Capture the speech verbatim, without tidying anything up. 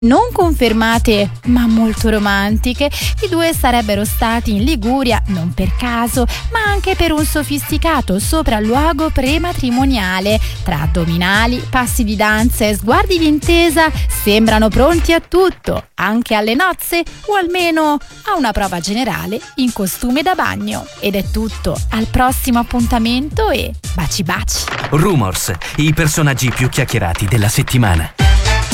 Non confermate ma molto romantiche, i due sarebbero stati in Liguria non per caso, ma anche per un sofisticato sopralluogo prematrimoniale. Tra addominali, passi di danza e sguardi d'intesa sembrano pronti a tutto, anche alle nozze o almeno a una prova generale in costume da bagno. Ed è tutto, al prossimo appuntamento e baci baci. Rumors, i personaggi più chiacchierati della settimana.